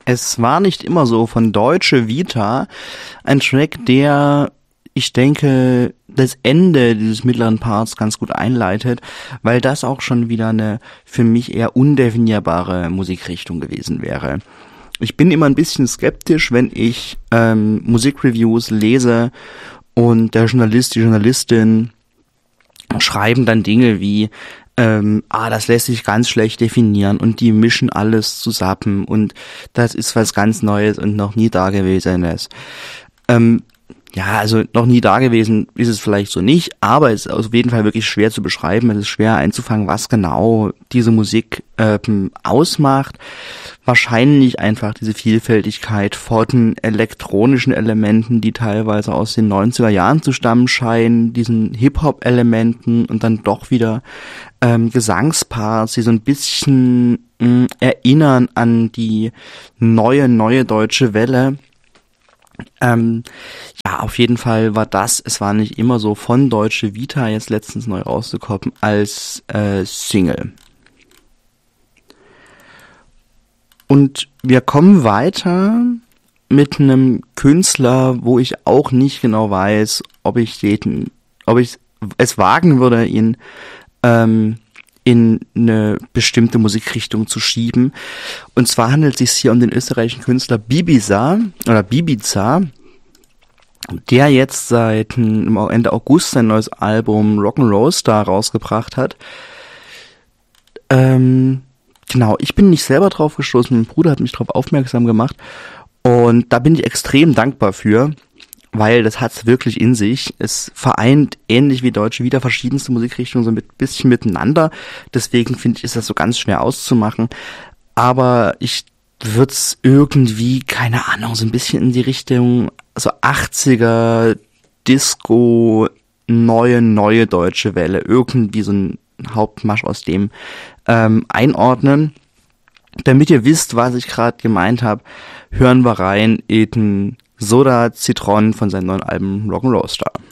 Es war nicht immer so von Deutsche Vita, ein Track, der, ich denke, das Ende dieses mittleren Parts ganz gut einleitet, weil das auch schon wieder eine für mich eher undefinierbare Musikrichtung gewesen wäre. Ich bin immer ein bisschen skeptisch, wenn ich Musikreviews lese und der Journalist, die Journalistin schreiben dann Dinge wie das lässt sich ganz schlecht definieren und die mischen alles zusammen und das ist was ganz Neues und noch nie Dagewesenes. Also noch nie dagewesen ist es vielleicht so nicht, aber es ist auf jeden Fall wirklich schwer zu beschreiben. Es ist schwer einzufangen, was genau diese Musik ausmacht. Wahrscheinlich einfach diese Vielfältigkeit von elektronischen Elementen, die teilweise aus den 90er Jahren zu stammen scheinen, diesen Hip-Hop-Elementen und dann doch wieder Gesangsparts, die so ein bisschen erinnern an die neue deutsche Welle. Auf jeden Fall war es war nicht immer so von Deutsche Vita jetzt letztens neu rausgekommen als Single. Und wir kommen weiter mit einem Künstler, wo ich auch nicht genau weiß, ob ich es wagen würde, ihn in eine bestimmte Musikrichtung zu schieben. Und zwar handelt es sich hier um den österreichischen Künstler Bibiza, der jetzt seit Ende August sein neues Album Rock'n'Roll Star rausgebracht hat. Ich bin nicht selber drauf gestoßen, mein Bruder hat mich darauf aufmerksam gemacht und da bin ich extrem dankbar für, weil das hat's wirklich in sich. Es vereint ähnlich wie Deutsche Vita verschiedenste Musikrichtungen so ein bisschen miteinander. Deswegen finde ich, ist das so ganz schwer auszumachen. Aber ich würde es irgendwie, keine Ahnung, so ein bisschen in die Richtung so 80er Disco, neue deutsche Welle, irgendwie so ein Hauptmarsch aus dem einordnen. Damit ihr wisst, was ich gerade gemeint habe, hören wir rein in Soda Zitron von seinem neuen Album Rock'n'Roll Star.